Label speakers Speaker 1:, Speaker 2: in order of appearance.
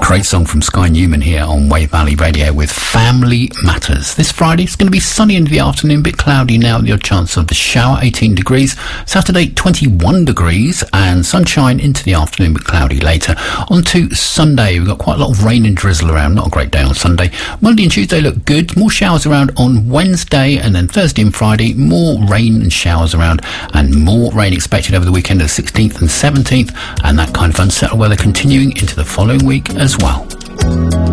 Speaker 1: Great song from Sky Newman here on Wave Valley Radio with Family Matters. This Friday it's going to be sunny into the afternoon, a bit cloudy now, the odd chance of a shower, 18 degrees. Saturday 21 degrees and sunshine into the afternoon, but cloudy later. On to Sunday, we've got quite a lot of rain and drizzle around, not a great day on Sunday. Monday and Tuesday look good, more showers around on Wednesday, and then Thursday and Friday more rain and showers around, and more rain expected over the weekend of the 16th and 17th, and that kind of unsettled weather continuing into the following week as well.